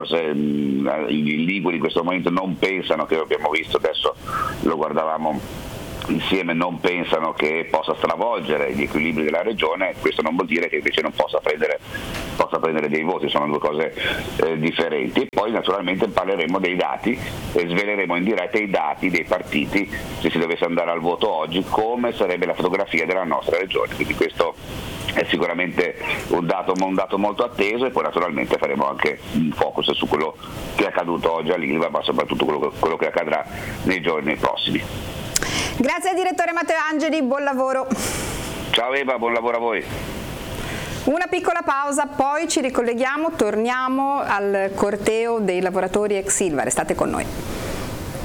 i liguri in questo momento non pensano, che abbiamo visto adesso, lo guardavamo insieme, non pensano che possa stravolgere gli equilibri della regione. Questo non vuol dire che invece non possa prendere dei voti, sono due cose differenti. E poi naturalmente parleremo dei dati e sveleremo in diretta i dati dei partiti, se si dovesse andare al voto oggi, come sarebbe la fotografia della nostra regione. Quindi questo è sicuramente un dato molto atteso, e poi naturalmente faremo anche un focus su quello che è accaduto oggi all'Ilva, ma soprattutto quello che accadrà nei giorni prossimi. Grazie direttore Matteo Angeli, buon lavoro. Ciao Eva, buon lavoro a voi. Una piccola pausa, poi ci ricolleghiamo, torniamo al corteo dei lavoratori ex Ilva, restate con noi.